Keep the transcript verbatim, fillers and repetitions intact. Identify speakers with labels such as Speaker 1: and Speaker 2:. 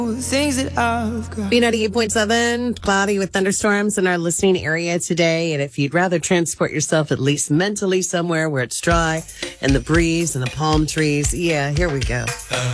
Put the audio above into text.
Speaker 1: things that I've got.
Speaker 2: B ninety-eight point seven, cloudy with thunderstorms in our listening area today. And if you'd rather transport yourself at least mentally somewhere where it's dry and the breeze and the palm trees, yeah, here we go.